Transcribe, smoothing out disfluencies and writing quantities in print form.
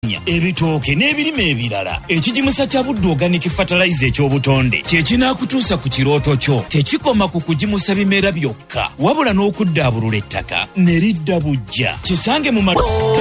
ennyaanya, ebitooke n'ebirime ebirala. Ekigimusa kya Buddu Organic Fertilizer eky'obutonde kye kinaakutuusa ku kirooto kyo. Tekikoma ku kugimusa bimera byokka, wabula n'okuddaabulula ettaka ne lidda bujja. Kisange mu